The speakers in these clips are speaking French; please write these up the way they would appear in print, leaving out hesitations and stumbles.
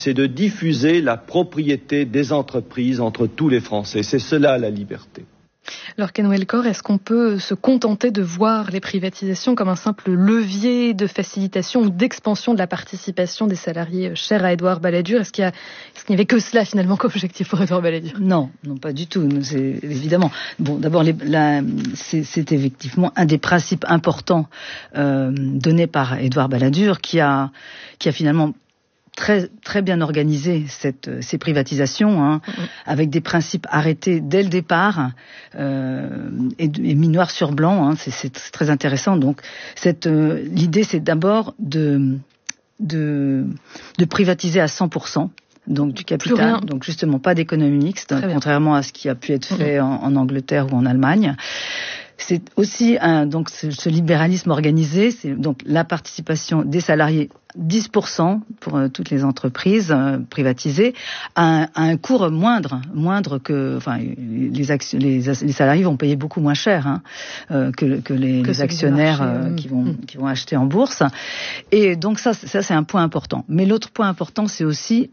c'est de diffuser la propriété des entreprises entre tous les Français. C'est cela la liberté. Alors Ken Welker, est-ce qu'on peut se contenter de voir les privatisations comme un simple levier de facilitation ou d'expansion de la participation des salariés chers à Édouard Balladur ? Est-ce qu'il n'y avait que cela finalement qu'objectif pour Édouard Balladur ? Non, pas du tout. C'est évidemment. Bon, d'abord, c'est effectivement un des principes importants donnés par Édouard Balladur qui a finalement très très bien organisé ces privatisations, avec des principes arrêtés dès le départ et mis noir sur blanc. C'est très intéressant. Donc l'idée, c'est d'abord de privatiser à 100%. Donc du capital, donc justement pas d'économie mixte, contrairement à ce qui a pu être fait en Angleterre ou en Allemagne. C'est aussi donc ce libéralisme organisé, c'est donc la participation des salariés 10% pour toutes les entreprises privatisées à un cours moindre que, enfin, les salariés vont payer beaucoup moins cher que les actionnaires qui vont acheter en bourse. Et donc ça c'est un point important. Mais l'autre point important, c'est aussi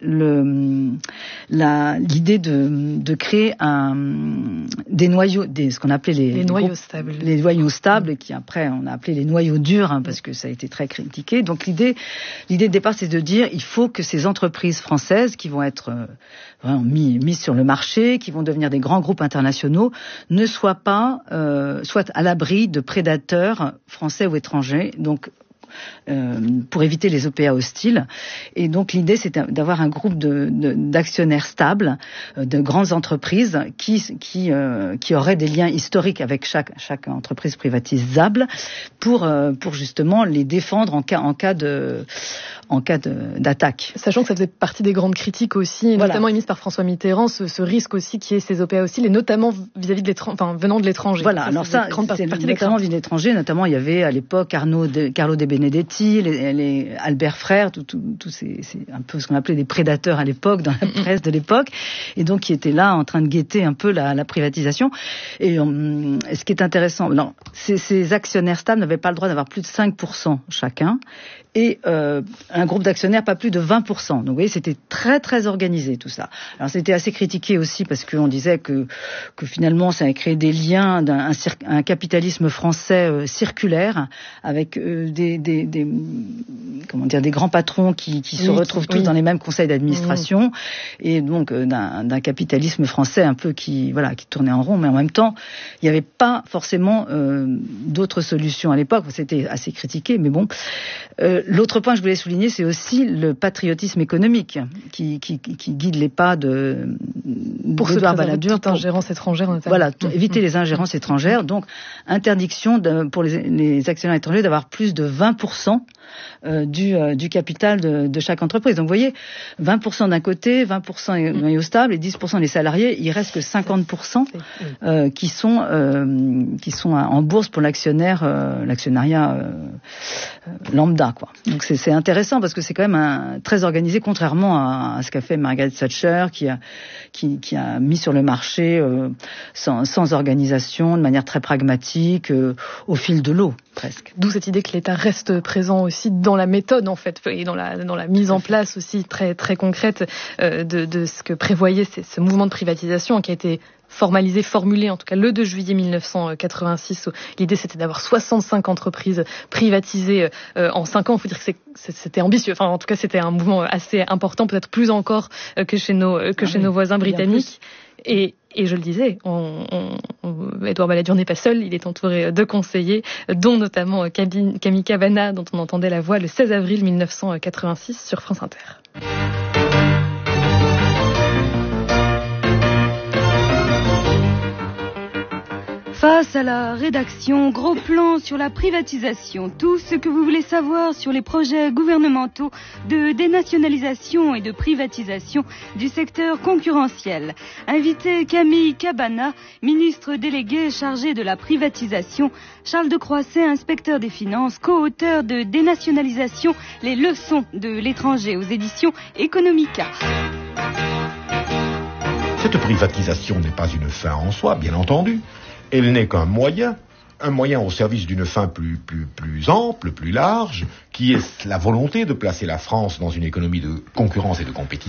l'idée de créer des noyaux, ce qu'on appelait les noyaux stables. Les noyaux stables, qui après on a appelé les noyaux durs, parce que ça a été très critiqué. Donc l'idée de départ, c'est de dire il faut que ces entreprises françaises qui vont être vraiment mises sur le marché, qui vont devenir des grands groupes internationaux, ne soient pas soit à l'abri de prédateurs français ou étrangers. Donc pour éviter les OPA hostiles. Et donc l'idée, c'est d'avoir un groupe d'actionnaires stables, de grandes entreprises qui auraient des liens historiques avec chaque entreprise privatisable pour justement les défendre en cas d'attaque. Sachant que ça faisait partie des grandes critiques aussi, notamment émises par François Mitterrand, ce risque aussi qui est ces OPA hostiles, et notamment vis-à-vis venant de l'étranger. Voilà, alors c'est notamment vis-à-vis de l'étranger, notamment il y avait à l'époque Carlo De Benedetti, les Albert Frère, c'est un peu ce qu'on appelait des prédateurs à l'époque, dans la presse de l'époque, et donc qui étaient là en train de guetter un peu la privatisation. Et ce qui est intéressant, ces actionnaires stables n'avaient pas le droit d'avoir plus de 5% chacun, et un groupe d'actionnaires pas plus de 20%. Donc vous voyez, c'était très très organisé tout ça. Alors c'était assez critiqué aussi parce qu'on disait que finalement ça avait créé des liens un capitalisme français circulaire avec des grands patrons qui se retrouvent tous dans les mêmes conseils d'administration, et donc d'un capitalisme français un peu qui tournait en rond, mais en même temps il n'y avait pas forcément d'autres solutions à l'époque. C'était assez critiqué, mais bon. L'autre point que je voulais souligner, c'est aussi le patriotisme économique qui guide les pas d'Édouard Balladur. Toute ingérence étrangère notamment. Voilà, éviter les ingérences étrangères. Donc, interdiction pour les actionnaires étrangers d'avoir plus de 20% du capital de chaque entreprise. Donc, vous voyez, 20% d'un côté, 20% noyau stable et 10% des salariés. Il reste que 50% qui sont en bourse pour l'actionnariat lambda, quoi. Donc c'est intéressant parce que c'est quand même très organisé, contrairement à ce qu'a fait Margaret Thatcher, qui a mis sur le marché sans organisation, de manière très pragmatique, au fil de l'eau presque. D'où cette idée que l'État reste présent aussi dans la méthode en fait, et dans la mise en place aussi très très concrète de ce que prévoyait ce mouvement de privatisation qui a été formulé en tout cas le 2 juillet 1986. L'idée c'était d'avoir 65 entreprises privatisées en 5 ans. Il faut dire que c'était ambitieux. Enfin, en tout cas, c'était un mouvement assez important, peut-être plus encore que chez nos voisins britanniques. Et je le disais, Édouard Balladur n'est pas seul, il est entouré de conseillers, dont notamment Camille Cabana, dont on entendait la voix le 16 avril 1986 sur France Inter. Face à la rédaction, gros plan sur la privatisation. Tout ce que vous voulez savoir sur les projets gouvernementaux de dénationalisation et de privatisation du secteur concurrentiel. Invité Camille Cabana, ministre délégué chargé de la privatisation. Charles de Croisset, inspecteur des finances, co-auteur de Dénationalisation, les leçons de l'étranger aux éditions Economica. Cette privatisation n'est pas une fin en soi, bien entendu. Elle n'est qu'un moyen un moyen au service d'une fin plus ample, plus large, qui est la volonté de placer la France dans une économie de concurrence et de compétition.